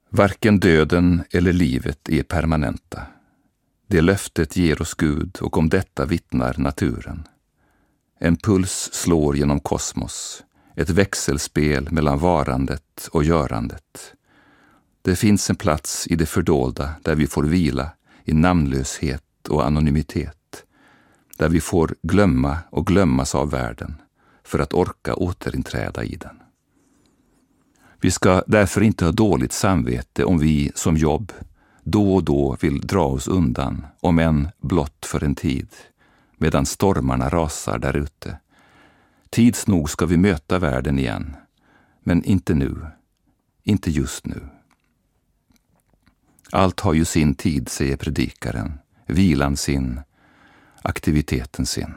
Varken döden eller livet är permanenta. Det löftet ger oss Gud och om detta vittnar naturen. En puls slår genom kosmos, ett växelspel mellan varandet och görandet. Det finns en plats i det fördolda där vi får vila i namnlöshet och anonymitet, där vi får glömma och glömmas av världen för att orka återinträda i den. Vi ska därför inte ha dåligt samvete om vi som jobb då och då vill dra oss undan, om än blott för en tid, medan stormarna rasar där ute. Tids nog ska vi möta världen igen, men inte nu, inte just nu. Allt har ju sin tid, säger predikaren, vilan sin, aktiviteten sin.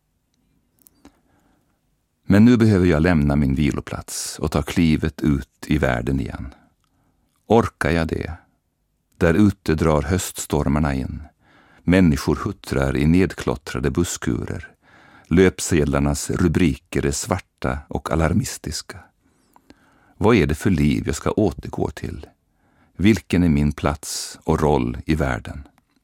Men nu behöver jag lämna min viloplats och ta klivet ut i världen igen. Orkar jag det? Där ute drar höststormarna in. Människor huttrar i nedklottrade busskurer. Löpsedlarnas rubriker är svarta och alarmistiska. Vad är det för liv jag ska återgå till? Vilken är min plats och roll i världen?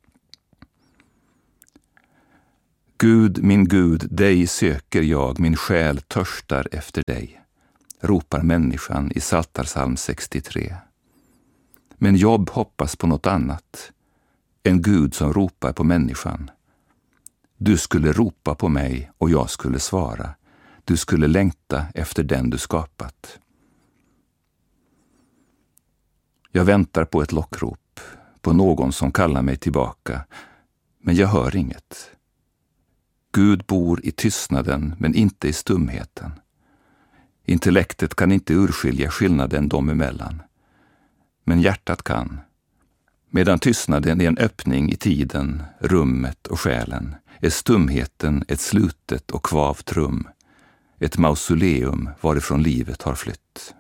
Gud, dig söker jag, min själ törstar efter dig, ropar människan i Psaltarpsalm 63. Men Jobb hoppas på något annat, en Gud som ropar på människan. Du skulle ropa på mig och jag skulle svara. Du skulle längta efter den du skapat. Jag väntar på ett lockrop, på någon som kallar mig tillbaka, men jag hör inget. Gud bor i tystnaden men inte i stumheten. Intellektet kan inte urskilja skillnaden dem emellan. Men hjärtat kan. Medan tystnaden är en öppning i tiden, rummet och själen, är stumheten ett slutet och kvavt rum, ett mausoleum varifrån livet har flytt.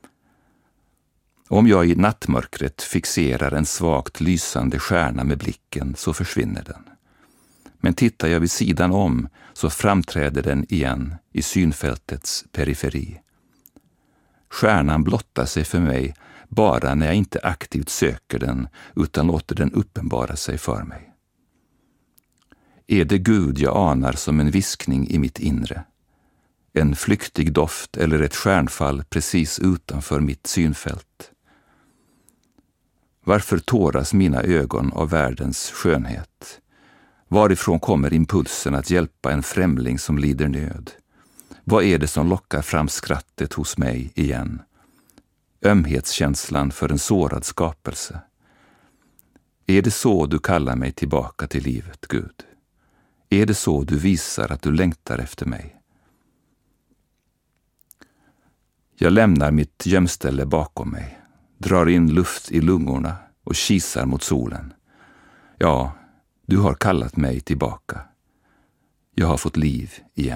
Om jag i nattmörkret fixerar en svagt lysande stjärna med blicken så försvinner den. Men tittar jag vid sidan om så framträder den igen i synfältets periferi. Stjärnan blottar sig för mig bara när jag inte aktivt söker den utan låter den uppenbara sig för mig. Är det Gud jag anar som en viskning i mitt inre? En flyktig doft eller ett stjärnfall precis utanför mitt synfält? Varför tåras mina ögon av världens skönhet? Varifrån kommer impulsen att hjälpa en främling som lider nöd? Vad är det som lockar fram skrattet hos mig igen? Ömhetskänslan för en sårad skapelse. Är det så du kallar mig tillbaka till livet, Gud? Är det så du visar att du längtar efter mig? Jag lämnar mitt gömställe bakom mig, drar in luft i lungorna och kisar mot solen. Ja, du har kallat mig tillbaka. Jag har fått liv igen.